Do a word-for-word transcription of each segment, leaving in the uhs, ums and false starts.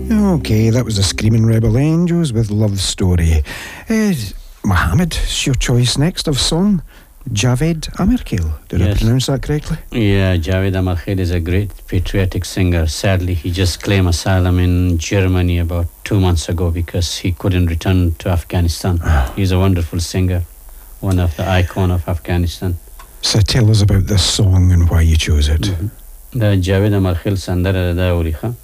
Okay, that was the Screaming Rebel Angels with Love Story. Uh, Mohammed, it's your choice next of song. Javed Amarkeel. Did yes. I pronounce that correctly? Yeah, Javed Amarkeel is a great patriotic singer. Sadly, he just claimed asylum in Germany about two months ago because he couldn't return to Afghanistan. Oh. He's a wonderful singer, one of the icon of Afghanistan. So tell us about this song and why you chose it. Mm-hmm. The Javed Amarkeel Sandara da Uriha.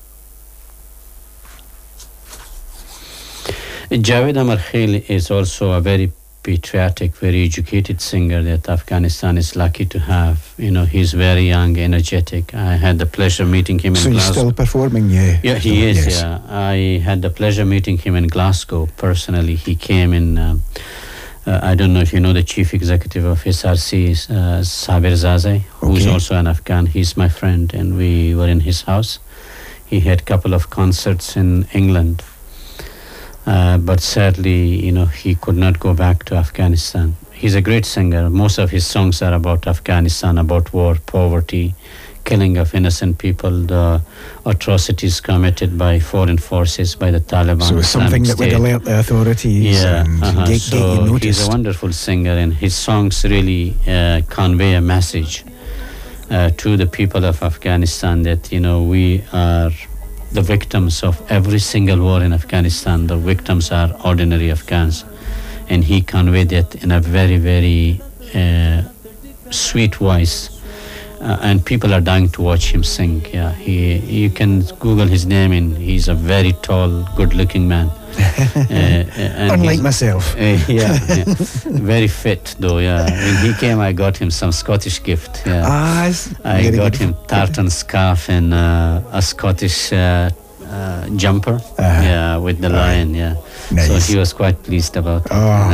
Javed Amarkeel is also a very patriotic, very educated singer that Afghanistan is lucky to have. You know, he's very young, energetic. I had the pleasure meeting him in so Glasgow. So he's still performing, yeah? Yeah, he is, yes. yeah. I had the pleasure meeting him in Glasgow personally. He came in, um, uh, I don't know if you know the chief executive of S R C, uh, Sabir Zazai, who's okay. also an Afghan. He's my friend, and we were in his house. He had a couple of concerts in England. Uh, but sadly, you know, he could not go back to Afghanistan. He's a great singer. Most of his songs are about Afghanistan, about war, poverty, killing of innocent people, the atrocities committed by foreign forces, by the Taliban. So it's something that would alert the authorities yeah, and uh-huh. get, so get you noticed. He's a wonderful singer, and his songs really uh, convey a message uh, to the people of Afghanistan that, you know, we are the victims of every single war in Afghanistan. The victims are ordinary Afghans. And he conveyed it in a very, very uh, sweet voice. Uh, and people are dying to watch him sing. Yeah, he. You can Google his name, and he's a very tall, good-looking man. uh, and Unlike myself. Uh, yeah, yeah, very fit though. Yeah, when he came, I got him some Scottish gift. Yeah, ah, I got him tartan scarf and uh, a Scottish uh, uh, jumper. Uh-huh. Yeah, with the lion. Yeah, nice. So he was quite pleased about it. Oh.